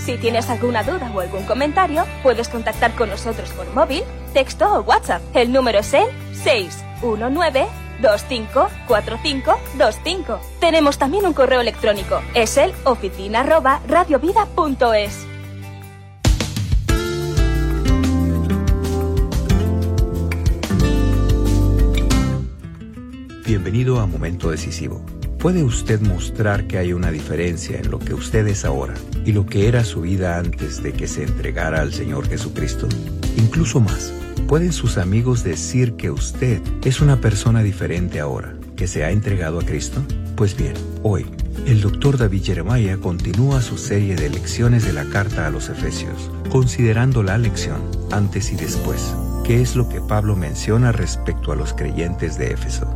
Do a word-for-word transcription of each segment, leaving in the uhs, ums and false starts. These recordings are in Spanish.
Si tienes alguna duda o algún comentario, puedes contactar con nosotros por móvil, texto o WhatsApp. El número es el seis uno nueve, dos cinco cuatro cinco dos cinco. Tenemos también un correo electrónico. Es el oficina arroba radiovida punto es. Bienvenido a Momento Decisivo. ¿Puede usted mostrar que hay una diferencia en lo que usted es ahora y lo que era su vida antes de que se entregara al Señor Jesucristo? Incluso más, ¿pueden sus amigos decir que usted es una persona diferente ahora, que se ha entregado a Cristo? Pues bien, hoy, el doctor David Jeremiah continúa su serie de lecciones de la carta a los Efesios, considerando la lección antes y después, que es lo que Pablo menciona respecto a los creyentes de Éfeso.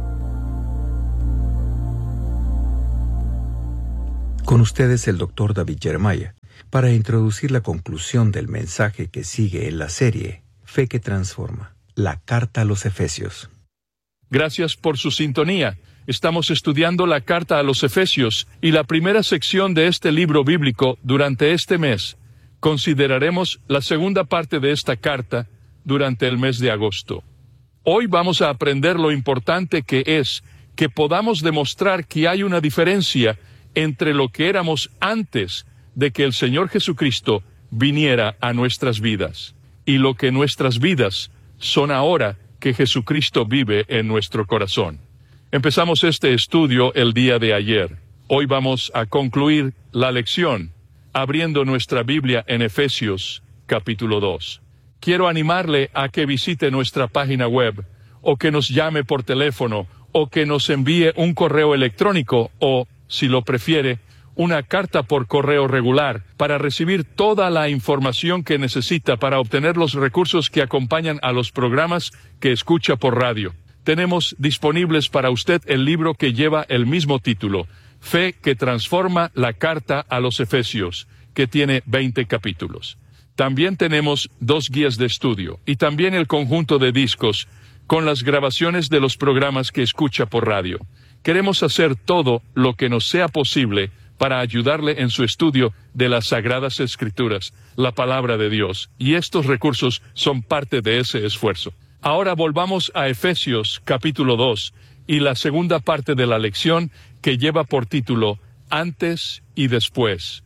Con ustedes el doctor David Jeremiah, para introducir la conclusión del mensaje que sigue en la serie Fe que Transforma, la carta a los Efesios. Gracias por su sintonía. Estamos estudiando la carta a los Efesios y la primera sección de este libro bíblico durante este mes. Consideraremos la segunda parte de esta carta durante el mes de agosto. Hoy vamos a aprender lo importante que es que podamos demostrar que hay una diferencia entre lo que éramos antes de que el Señor Jesucristo viniera a nuestras vidas y lo que nuestras vidas son ahora que Jesucristo vive en nuestro corazón. Empezamos este estudio el día de ayer. Hoy vamos a concluir la lección abriendo nuestra Biblia en Efesios capítulo dos. Quiero animarle a que visite nuestra página web o que nos llame por teléfono o que nos envíe un correo electrónico o, si lo prefiere, una carta por correo regular para recibir toda la información que necesita para obtener los recursos que acompañan a los programas que escucha por radio. Tenemos disponibles para usted el libro que lleva el mismo título, Fe que Transforma, la carta a los Efesios, que tiene veinte capítulos. También tenemos dos guías de estudio y también el conjunto de discos con las grabaciones de los programas que escucha por radio. Queremos hacer todo lo que nos sea posible para ayudarle en su estudio de las Sagradas Escrituras, la Palabra de Dios, y estos recursos son parte de ese esfuerzo. Ahora volvamos a Efesios capítulo dos y la segunda parte de la lección que lleva por título Antes y Después.